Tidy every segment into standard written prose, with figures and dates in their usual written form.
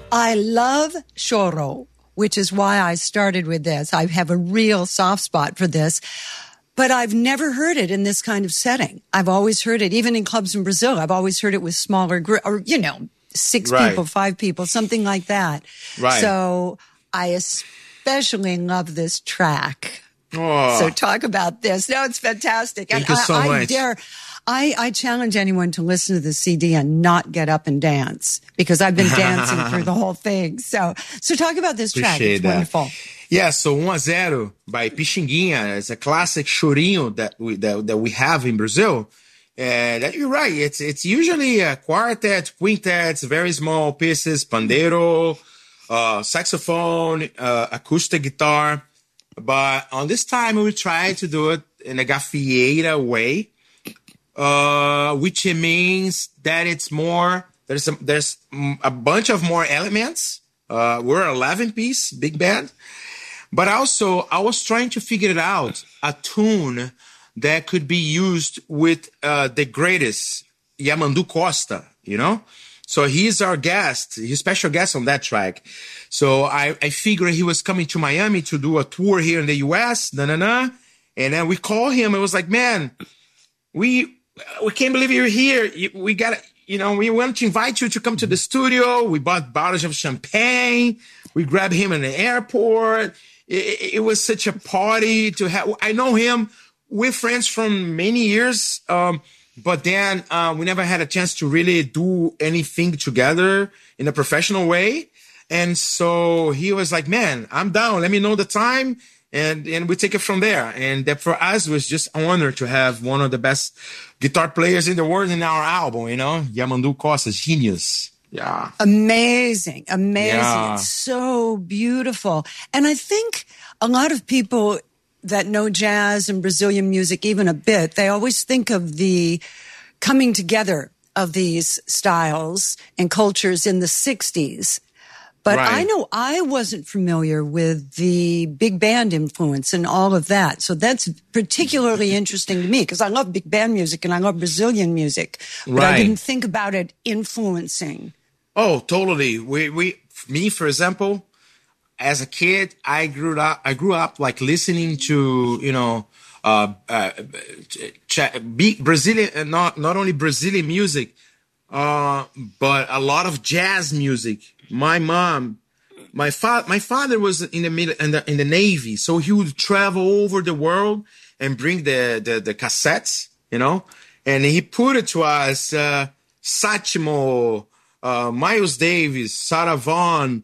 I love choro, which is why I started with this. I have a real soft spot for this, but I've never heard it in this kind of setting. I've always heard it, even in clubs in Brazil. I've always heard it with smaller or, six people, 5 people, something like that. Right. So I especially love this track. Oh. So talk about this. No, it's fantastic. Thank you so much. I challenge anyone to listen to the CD and not get up and dance, because I've been dancing through the whole thing. So talk about this track. Appreciate it's that. wonderful. Yeah, so 1-0 by Pixinguinha. It's a classic chorinho that we have in Brazil. And you're right. It's usually a quartet, quintets, very small pieces, pandeiro, saxophone, acoustic guitar. But on this time, we try to do it in a gafieira way, which means that it's more. There's a bunch of more elements. We're 11-piece big band, but also I was trying to figure it out a tune that could be used with the greatest, Yamandu Costa, So he's our guest, he's special guest on that track. So I figured he was coming to Miami to do a tour here in the U.S., and then we call him and was like, man, we can't believe you're here. We got we want to invite you to come to the studio. We bought bottles of champagne. We grabbed him in the airport. It was such a party to have. I know him. We're friends from many years, but then we never had a chance to really do anything together in a professional way. And so he was like, man, I'm down. Let me know the time, and we take it from there. And that for us was just an honor to have one of the best guitar players in the world in our album, Yamandu Costa, genius. Yeah. Amazing. Yeah. It's so beautiful. And I think a lot of people that know jazz and Brazilian music even a bit, they always think of the coming together of these styles and cultures in the 60s. But right. I know I wasn't familiar with the big band influence and all of that. So that's particularly interesting to me, because I love big band music and I love Brazilian music. But I didn't think about it influencing. Oh, totally. Me, for example, as a kid, I grew up like listening to, Brazilian, not only Brazilian music, but a lot of jazz music. My father was in the Navy, so he would travel over the world and bring the cassettes, and he put it to us, Satchmo, Miles Davis, Sarah Vaughan,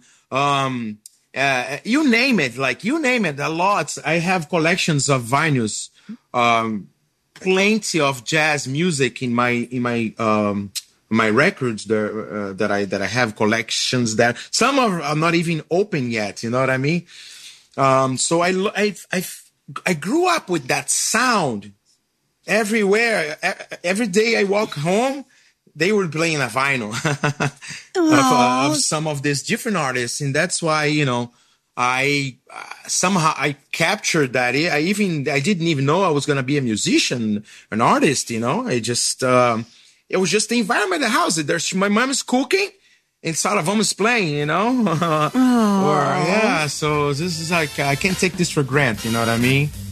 you name it, a lot. I have collections of vinyls, plenty of jazz music in my records there, that I have collections that some are not even open yet. You know what I mean? So I grew up with that sound everywhere. Every day I walk home, they were playing a vinyl of some of these different artists, and that's why I somehow I captured that. I didn't even know I was going to be a musician, an artist. I just it was just the environment of the house. My mom is cooking and Saravama is playing. So this is like I can't take this for granted. You know what I mean?